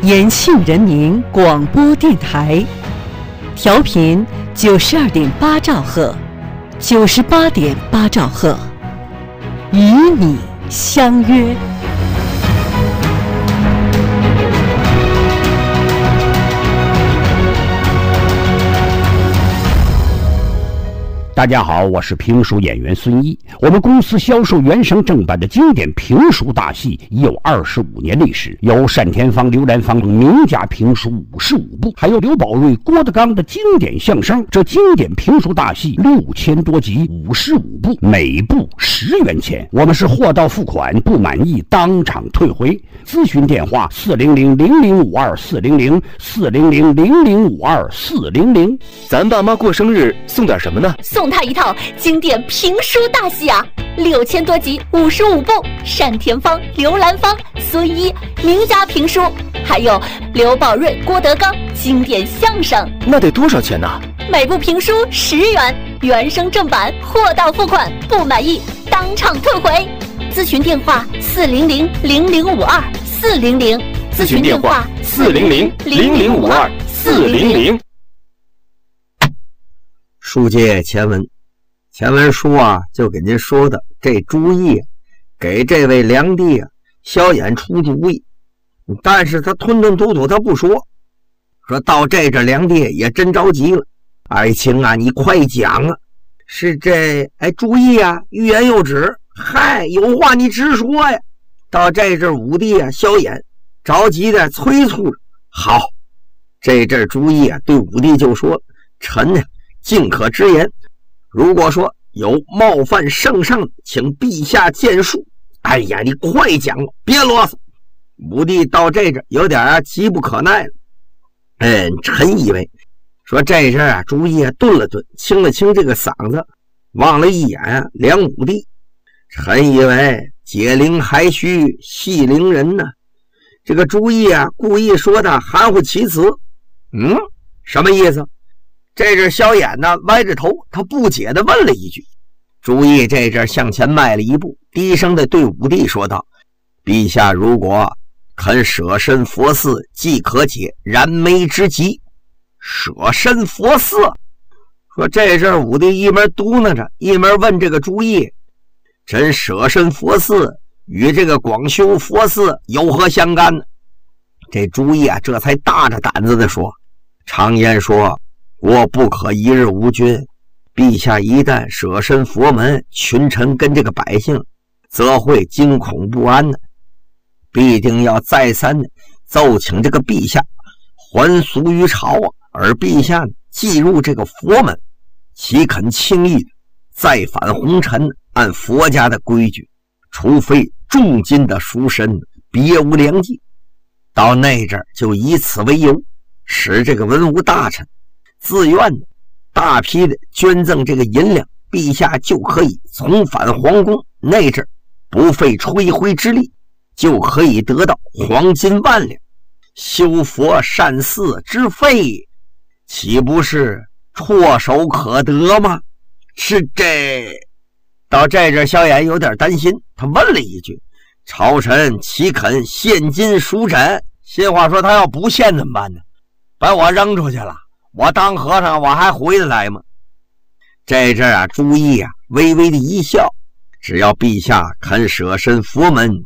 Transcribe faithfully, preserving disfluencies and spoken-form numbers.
延庆人民广播电台，调频九十二点八兆赫，九十八点八兆赫，与你相约。 大家好，我是评书演员孙一。我们公司销售原声正版的经典评书大戏已有二十五年历史，有单田芳、刘兰芳名家评书五十五部，还有刘宝瑞、郭德纲的经典相声。这经典评书大戏六千多集，五十五部，每部十元钱。我们是货到付款，不满意当场退回。咨询电话：四零零零零五二四零零四零零零零五二四零零。 咱爸妈过生日送点什么呢？ 送他一套经典评书大戏啊，六千多集，五十五部，单田芳、刘兰芳、孙一名家评书，还有刘宝瑞、郭德纲经典相声。 那得多少钱呢？ 每部评书十元，原声正版，货到付款，不满意当场退回。咨询电话：四零零零零五二四零零。 咨询电话：四零零零零五二四零零。 书接前文，前文书啊，就给您说的这主意啊，给这位梁帝啊萧衍出主意，但是他吞吞吐吐，他不说。说到这这梁帝也真着急了，爱卿啊，你快讲啊！是这哎主意啊，欲言又止，嗨，有话你直说呀！到这阵武帝啊，萧衍着急的催促着。好，这阵主意啊，对武帝就说：臣呢，尽可直言，如果说有冒犯圣上，请陛下见恕。哎呀，你快讲了，别啰嗦。武帝到这阵有点啊急不可耐了。嗯，臣以为说这阵啊，主意啊顿了顿，清了清这个嗓子，望了一眼啊梁武帝。臣以为解铃还须系铃人呢。这个主意啊故意说的含糊其辞。嗯，什么意思？这阵萧衍呢歪着头，他不解地问了一句。主意这阵向前迈了一步，低声地对武帝说道：陛下如果肯舍身佛寺，即可解燃眉之急。舍身佛寺，说这阵武帝一边嘟囔着，一边问这个主意：真舍身佛寺与这个广修佛寺有何相干呢？这主意啊这才大着胆子地说：常言说国不可一日无君，陛下一旦舍身佛门，群臣跟这个百姓则会惊恐不安的，必定要再三的奏请这个陛下还俗于朝啊。而陛下呢进入这个佛门，岂肯轻易的再返红尘？按佛家的规矩，除非重金的赎身，别无良计。到那阵就以此为由，使这个文武大臣自愿的大批的捐赠这个银两，陛下就可以重返皇宫。那阵不费吹灰之力，就可以得到黄金万两，修佛善寺之费，岂不是唾手可得吗？是这。到这阵萧衍有点担心，他问了一句：朝臣岂肯现金赎枕？心话说，他要不现怎么办呢？把我扔出去了，我当和尚我还回得来吗？这阵啊，朱毅啊微微的一笑，只要陛下肯舍身佛门，